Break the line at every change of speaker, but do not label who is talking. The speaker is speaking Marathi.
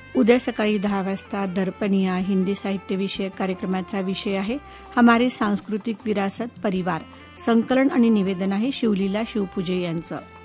उद्या सकाळी 10 वाजता दर्पण या हिंदी साहित्य विषयक कार्यक्रमाचा विषय आहे हमारी सांस्कृतिक विरासत परिवार. संकलन आणि निवेदन आहे शिवलीला शिवपूजे यांचं.